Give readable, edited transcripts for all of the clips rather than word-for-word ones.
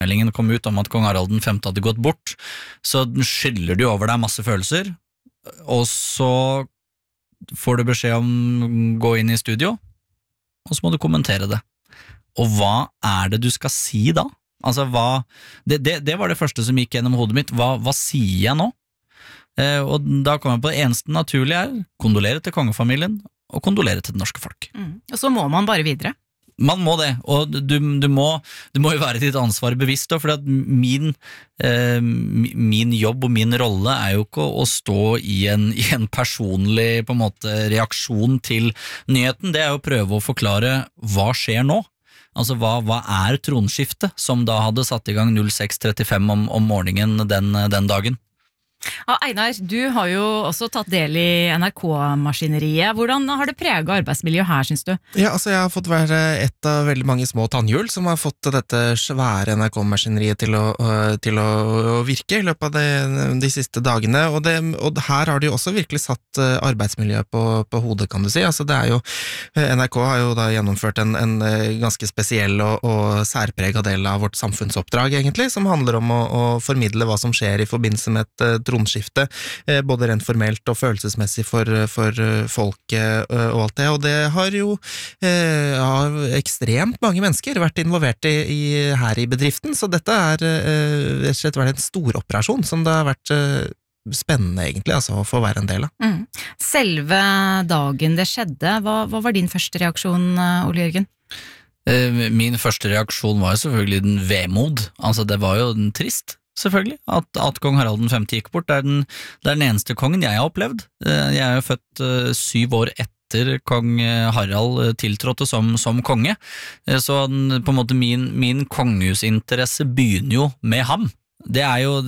meldingen kom ut om at kong Harald den 5. hadde gått bort, så skyller du over deg masse følelser, og så får du beskjed om gå inn i studio, og så må du kommentere det. Og hva er det du skal si da? Altså, det var det første som gikk gjennom hodet mitt. Hva sier jeg nå? Og da kom jeg på det eneste naturlige er kondolere til kongefamilien og kondolere til det norske folk. Og så må man bare videre. Man må det, og du må jo være ditt ansvar bevisst, for at min jobb og min rolle er jo ikke å stå i en personlig på en måte reaksjon til nyheten, det er jo å prøve å forklare hva skjer nå. Altså hva er tronskiftet som da hadde satt i gang 06:35 om morgenen den dagen? Ja, Einar, du har jo også tatt del i NRK-maskineriet. Hvordan har det preget arbeidsmiljøet her, synes du? Ja, altså jeg har fått være et av veldig mange små tannhjul som har fått dette svære NRK-maskineriet til å virke i løpet av de siste dagene, og her har de jo også virkelig satt arbeidsmiljøet på hodet, kan du si. Altså det er jo, NRK har jo da gjennomført en ganske spesiell og særpreget del av vårt samfunnsoppdrag, egentlig, som handler om å formidle hva som skjer i forbindelse med et tronskifte, både rent formelt og følelsesmessig for folket og alt det, og det har jo ekstremt mange mennesker vært involvert her i bedriften, så dette er rett og slett vært en stor operasjon som det har vært spennende egentlig, altså å få være en del av. Selve dagen det skjedde, hva var din første reaksjon, Ole Jørgen? Min første reaksjon var jo selvfølgelig den vemod, altså det var jo den trist, selvfølgelig, at kong Harald den 5. gikk bort. Det er den eneste kongen jeg har opplevd. Jeg er jo født 7 år etter kong Harald tiltrådte som konge, så på en måte min kongehusinteresse begynner jo med ham. Det er jo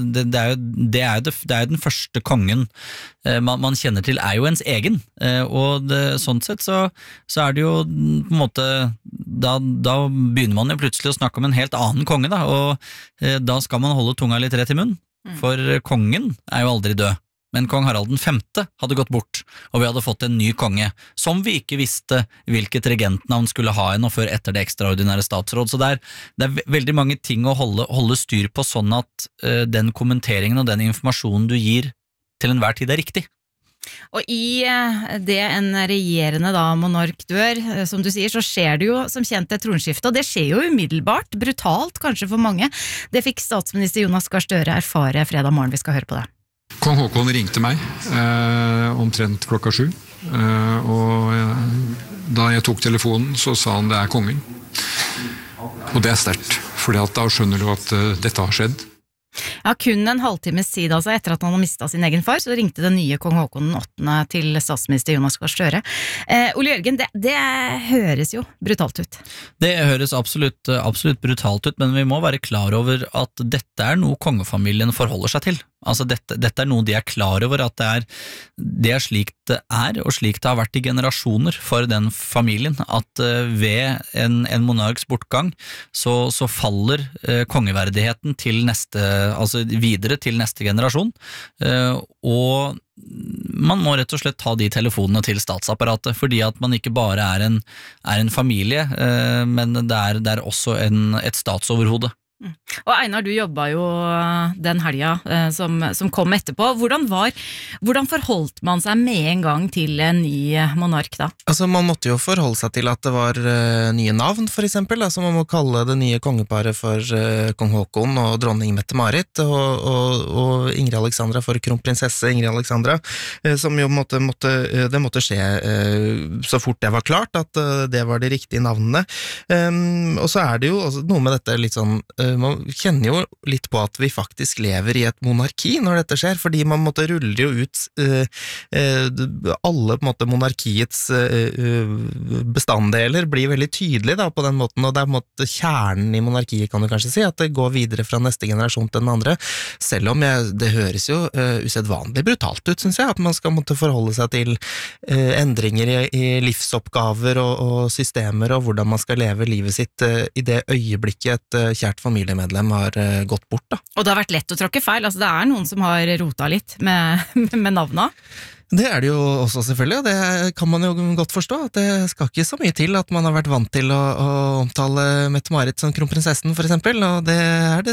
den første kongen man kjenner til er jo ens egen, og sånn sett så er det jo på en måte da begynner man jo plutselig å snakke om en helt annen konge da, og da skal man holde tunga litt rett i munnen, for kongen er jo aldri død. Men kong Harald den 5. hadde gått bort, og vi hadde fått en ny konge, som vi ikke visste hvilket regentnavn skulle ha ennå før etter det ekstraordinære statsråd. Så det er veldig mange ting å holde styr på, sånn at den kommenteringen og den informasjonen du gir til enhver tid er riktig. Og i det en regjerende monark dør, som du sier, så skjer det jo som kjent et tronskifte, og det skjer jo umiddelbart, brutalt kanskje for mange. Det fikk statsminister Jonas Gahr Støre erfare fredag morgen, vi skal høre på det. Kong Håkon ringte meg omtrent 7:00, og da jeg tok telefonen så sa han det er kongen. Og det er sterkt, for da skjønner du at dette har skjedd. Ja, kun en halvtimes tid etter at han har mistet sin egen far, så ringte den nye kong Håkon den 8. til statsminister Jonas Gahr Støre. Ole Jørgen, det høres jo brutalt ut. Det høres absolutt brutalt ut, men vi må være klar over at dette er noe kongefamilien forholder seg til. Altså dette er noe de er klar over, at det er slik det er, og slik det har vært i generasjoner for den familien, at ved en monarks bortgang så faller kongeverdigheten til altså videre til neste generasjon, og man må rett og slett ta de telefonene til statsapparatet, fordi at man ikke bare er en familie, men det er også et statsoverhode. Og Einar, du jobbet jo den helga som kom etterpå. Hvordan forholdt man seg med en gang til en ny monark da? Altså man måtte jo forholde seg til at det var nye navn for eksempel, altså man må kalle det nye kongeparet for kong Håkon og dronning Mette-Marit og Ingrid Alexandra for kronprinsesse Ingrid Alexandra, som jo det måtte skje så fort det var klart at det var de riktige navnene. Og så er det jo noe med dette litt sånn, man kjenner jo litt på at vi faktisk lever i et monarki når dette skjer, fordi man måtte rulle jo ut alle på en måte monarkiets bestanddeler blir veldig tydelige da, på den måten, og det er på en måte kjernen i monarkiet, kan du kanskje si, at det går videre fra neste generasjon til den andre, selv om det høres jo usedvanlig brutalt ut, synes jeg, at man skal måtte forholde seg til endringer i livsoppgaver og systemer, og hvordan man skal leve livet sitt i det øyeblikket et kjært familiemedlem har gått bort da. Og det har vært lett å tråkke feil, altså det er noen som har rota litt med navna. Det er det jo også selvfølgelig, og det kan man jo godt forstå, at det skal ikke så mye til at man har vært vant til å omtale Mette-Marit som kronprinsessen for eksempel, og det er det